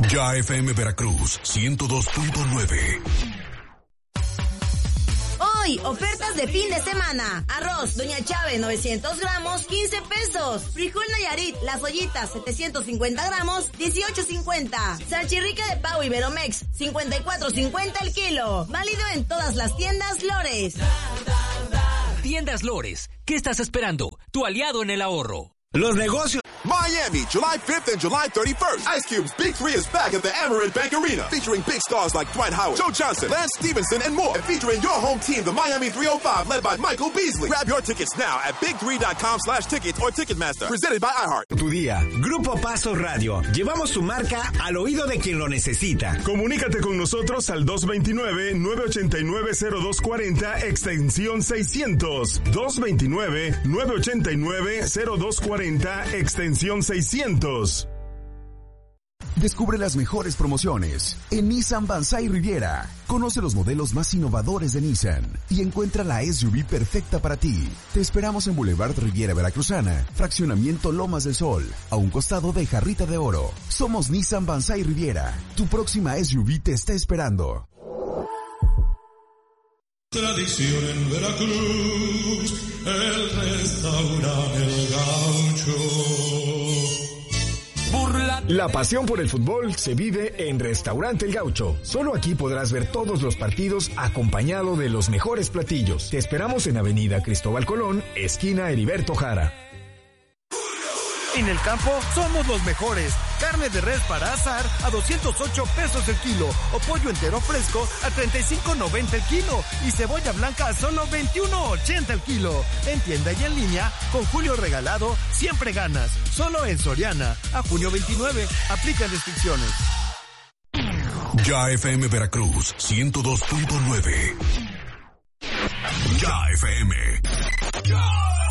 Ya FM Veracruz 102.9. Hoy, ofertas de fin de semana. Arroz Doña Chávez, 900 gramos, 15 pesos. Frijol Nayarit, Las Ollitas, 750 gramos, 18.50. Salchirrica de pavo Iberomex, 54.50 el kilo. Válido en todas las tiendas Lores. Tiendas Lores, ¿qué estás esperando? Tu aliado en el ahorro. Los negocios. Miami, July 5th and July 31st. Ice Cube's Big 3 is back at the Amerant Bank Arena, featuring big stars like Dwight Howard, Joe Johnson, Lance Stevenson, and more. And featuring your home team, the Miami 305, led by Michael Beasley. Grab your tickets now at big3.com/tickets or Ticketmaster. Presented by iHeart. Tu día. Grupo Paso Radio. Llevamos tu marca al oído de quien lo necesita. Comunícate con nosotros al 229-989-0240, extensión 600. 229-989-0240, extensión 600. Descubre las mejores promociones en Nissan Banzai Riviera. Conoce los modelos más innovadores de Nissan y encuentra la SUV perfecta para ti. Te esperamos en Boulevard Riviera Veracruzana, Fraccionamiento Lomas del Sol, a un costado de Jarrita de Oro. Somos Nissan Banzai Riviera. Tu próxima SUV te está esperando. Tradición en Veracruz, el restaurante El Gaucho. La pasión por el fútbol se vive en Restaurante El Gaucho. Solo aquí podrás ver todos los partidos acompañado de los mejores platillos. Te esperamos en Avenida Cristóbal Colón, esquina Heriberto Jara. En el campo somos los mejores. Carne de res para asar a 208 pesos el kilo. O pollo entero fresco a 35.90 el kilo. Y cebolla blanca a solo 21.80 el kilo. En tienda y en línea, con Julio Regalado, siempre ganas. Solo en Soriana. A junio 29. Aplican restricciones. Ya FM Veracruz 102.9. Ya FM. Ya.